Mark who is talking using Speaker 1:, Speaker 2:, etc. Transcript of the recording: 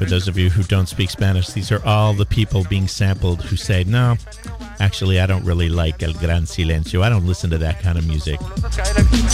Speaker 1: for those of you who don't speak Spanish, these are all the people being sampled who say, no, actually, I don't really like El Gran Silencio. I don't listen to that kind of music.